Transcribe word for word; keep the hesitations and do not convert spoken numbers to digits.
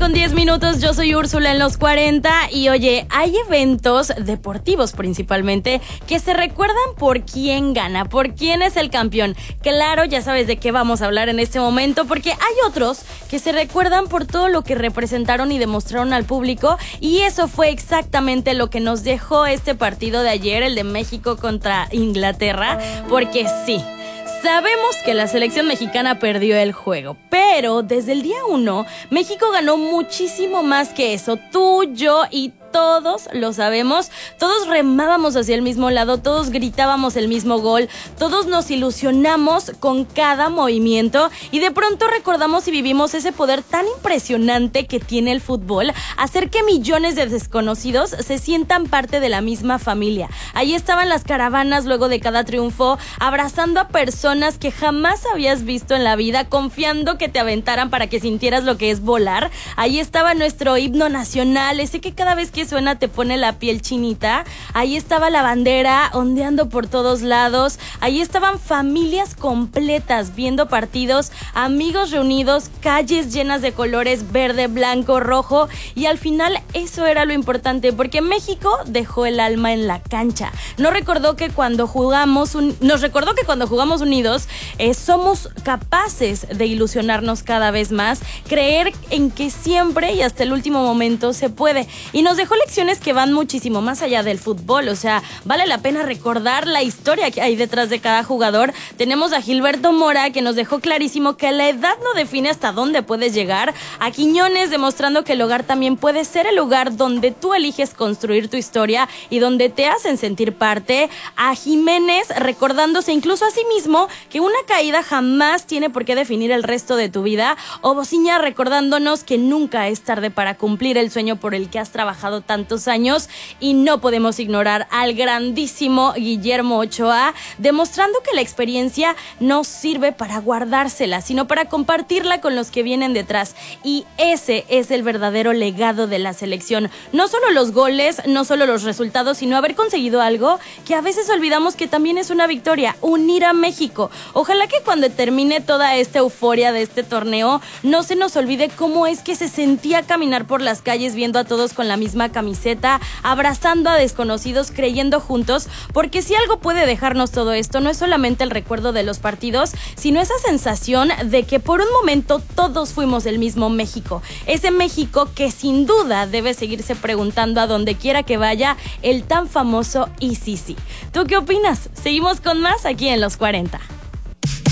con diez minutos, yo soy Úrsula en los cuarenta y oye, hay eventos deportivos principalmente que se recuerdan por quién gana, por quién es el campeón. Claro, ya sabes de qué vamos a hablar en este momento, porque hay otros que se recuerdan por todo lo que representaron y demostraron al público, y eso fue exactamente lo que nos dejó este partido de ayer, el de México contra Inglaterra, porque sí, sabemos que la selección mexicana perdió el juego, pero desde el día uno, México ganó muchísimo más que eso. Tú, yo y todos lo sabemos, todos remábamos hacia el mismo lado, todos gritábamos el mismo gol, todos nos ilusionamos con cada movimiento y de pronto recordamos y vivimos ese poder tan impresionante que tiene el fútbol, hacer que millones de desconocidos se sientan parte de la misma familia. Ahí estaban las caravanas luego de cada triunfo, abrazando a personas que jamás habías visto en la vida, confiando que te aventaran para que sintieras lo que es volar. Ahí estaba nuestro himno nacional, ese que cada vez que que suena te pone la piel chinita. Ahí estaba la bandera ondeando por todos lados. Ahí estaban familias completas viendo partidos, amigos reunidos, calles llenas de colores verde, blanco, rojo, y al final eso era lo importante, porque México dejó el alma en la cancha. No recordó que cuando jugamos un... Nos recordó que cuando jugamos unidos eh, somos capaces de ilusionarnos cada vez más, creer en que siempre y hasta el último momento se puede, y nos dejó lecciones que van muchísimo más allá del fútbol. O sea, vale la pena recordar la historia que hay detrás de cada jugador. Tenemos a Gilberto Mora, que nos dejó clarísimo que la edad no define hasta dónde puedes llegar, a Quiñones demostrando que el hogar también puede ser el lugar donde tú eliges construir tu historia y donde te hacen sentir parte, a Jiménez recordándose incluso a sí mismo que una caída jamás tiene por qué definir el resto de tu vida, o Bociña recordándonos que nunca es tarde para cumplir el sueño por el que has trabajado tantos años, y no podemos ignorar al grandísimo Guillermo Ochoa, demostrando que la experiencia no sirve para guardársela, sino para compartirla con los que vienen detrás, y ese es el verdadero legado de la selección. No solo los goles, no solo los resultados, sino haber conseguido algo que a veces olvidamos que también es una victoria: unir a México. Ojalá que cuando termine toda esta euforia de este torneo, no se nos olvide cómo es que se sentía caminar por las calles viendo a todos con la misma camiseta, abrazando a desconocidos, creyendo juntos, porque si algo puede dejarnos todo esto, no es solamente el recuerdo de los partidos, sino esa sensación de que por un momento todos fuimos el mismo México, ese México que sin duda debe seguirse preguntando a donde quiera que vaya el tan famoso y sí sí. ¿Tú qué opinas? Seguimos con más aquí en Los cuarenta.